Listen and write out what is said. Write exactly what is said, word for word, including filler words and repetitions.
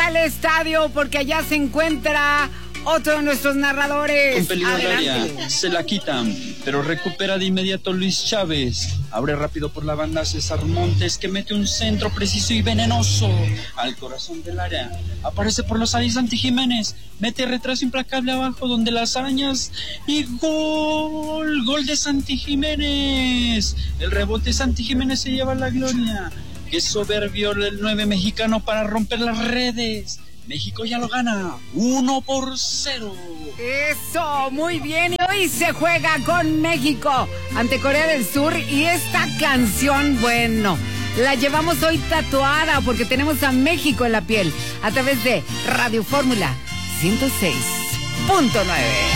al estadio porque allá se encuentra otro de nuestros narradores. Con peligro al área, se la quitan, pero recupera de inmediato Luis Chávez. Abre rápido por la banda César Montes, que mete un centro preciso y venenoso al corazón del área. Aparece por los aires Santi Jiménez, mete retraso implacable abajo donde las arañas y gol, gol de Santi Jiménez. El rebote Santi Jiménez se lleva la gloria. Qué soberbio el nueve mexicano para romper las redes. México ya lo gana, uno por cero. Eso, muy bien. Y hoy se juega con México ante Corea del Sur. Y esta canción, bueno, la llevamos hoy tatuada porque tenemos a México en la piel a través de Radio Fórmula ciento seis punto nueve.